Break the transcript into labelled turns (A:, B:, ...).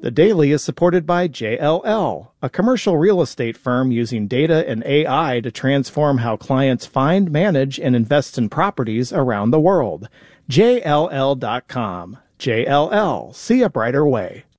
A: The Daily is supported by JLL, a commercial real estate firm using data and AI to transform how clients find, manage, and invest in properties around the world. JLL.com. JLL. See a brighter way.